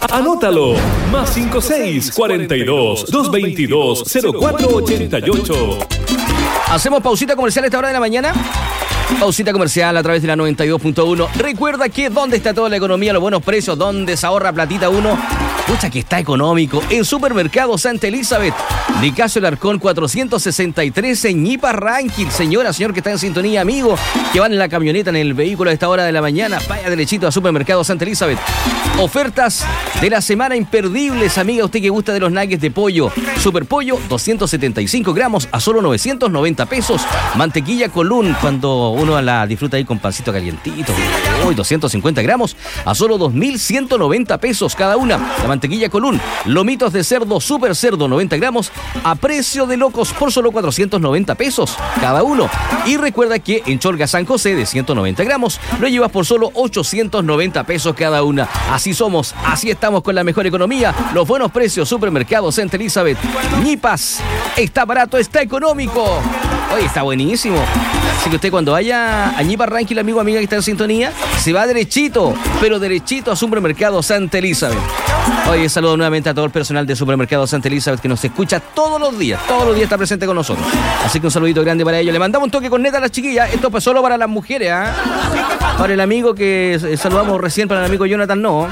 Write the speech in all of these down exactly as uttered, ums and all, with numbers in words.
Anótalo. Más cinco seis, cuarenta y dos, doscientos veintidós, cero cuatro ochenta y ocho. Hacemos pausita comercial a esta hora de la mañana. Pausita comercial a través de la noventa y dos punto uno. Recuerda que dónde está toda la economía, los buenos precios, dónde se ahorra platita uno. Pucha que está económico. En Supermercado Santa Elizabeth. Nicasio Alarcón cuatrocientos sesenta y tres en Ñipa Ranking. Señora, señor que está en sintonía, amigo, que van en la camioneta, en el vehículo a esta hora de la mañana, vaya derechito a Supermercado Santa Elizabeth. Ofertas de la semana imperdibles, amiga, usted que gusta de los nuggets de pollo. Super pollo, doscientos setenta y cinco gramos a solo novecientos noventa pesos. Mantequilla Colún, cuando uno la disfruta ahí con pancito calientito. Uy, doscientos cincuenta gramos a solo dos mil ciento noventa pesos cada una. La mantequilla Colún. Lomitos de cerdo, super cerdo, noventa gramos a precio de locos por solo cuatrocientos noventa pesos cada uno. Y recuerda que en Cholga San José de ciento noventa gramos lo llevas por solo ochocientos noventa pesos cada una. Así somos, así estamos con la mejor economía, los buenos precios. Supermercado Santa Elizabeth. Ñipas, está barato, está económico. Oye, está buenísimo. Así que usted cuando vaya a Ñipa Ranking, amigo, amiga que está en sintonía, se va derechito, pero derechito a Supermercado Santa Elizabeth. Oye, saludo nuevamente a todo el personal de Supermercado Santa Elizabeth que nos escucha todos los días, todos los días está presente con nosotros. Así que un saludito grande para ellos. Le mandamos un toque con neta a las chiquillas. Esto pues solo para las mujeres, ¿ah? ¿eh? Para el amigo que saludamos recién, para el amigo Jonathan, no.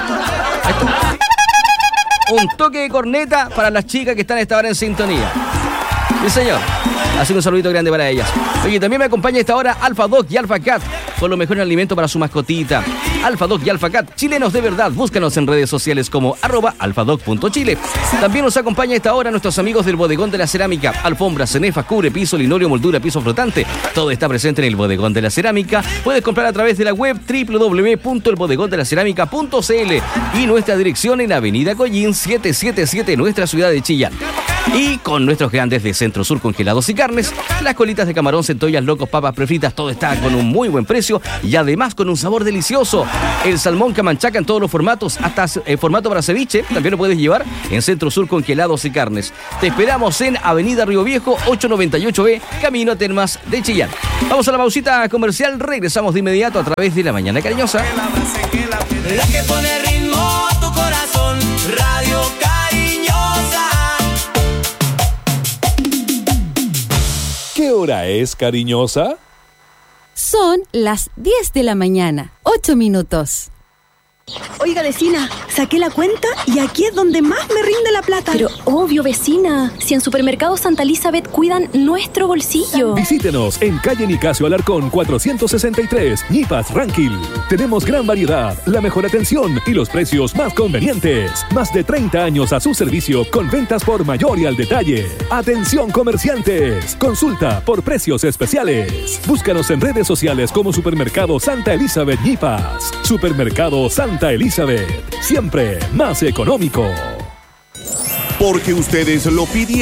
Un toque de corneta para las chicas que están a esta hora en sintonía. Sí, señor. Así que un saludito grande para ellas. Oye, también me acompaña a esta hora Alpha Dog y Alpha Cat, con lo mejor en alimento para su mascotita. Alpha Dog y Alpha Cat, chilenos de verdad. Búscanos en redes sociales como arroba alfadog punto chile. También nos acompaña a esta hora nuestros amigos del Bodegón de la Cerámica. Alfombras, cenefas, cubre, piso, linorio, moldura, piso flotante. Todo está presente en el Bodegón de la Cerámica. Puedes comprar a través de la web doble u doble u doble u punto el bodegón de la cerámica punto c l y nuestra dirección en Avenida Collín setecientos setenta y siete, nuestra ciudad de Chillán. Y con nuestros grandes de Centro Sur Congelados y Carnes, las colitas de camarón, centollas, locos, papas prefritas, todo está con un muy buen precio y además con un sabor delicioso. El salmón camanchaca en todos los formatos, hasta el formato para ceviche, también lo puedes llevar en Centro Sur Congelados y Carnes. Te esperamos en Avenida Río Viejo, ochocientos noventa y ocho B, Camino a Termas de Chillán. Vamos a la pausita comercial, regresamos de inmediato a través de La Mañana Cariñosa. La que pone ritmo a tu corazón, Radio Cariñosa. ¿Qué hora es, cariñosa? Son las diez de la mañana, ocho minutos. Oiga, vecina, saqué la cuenta y aquí es donde más me rinde la plata. Pero obvio, vecina, si en Supermercado Santa Elizabeth cuidan nuestro bolsillo. Visítenos en calle Nicasio Alarcón cuatrocientos sesenta y tres, Ñipas Ranking. Tenemos gran variedad, la mejor atención y los precios más convenientes. Más de treinta años a su servicio con ventas por mayor y al detalle. Atención comerciantes, consulta por precios especiales. Búscanos en redes sociales como Supermercado Santa Elizabeth Ñipas. Supermercado Santa Elizabeth, siempre más económico. Porque ustedes lo pidieron.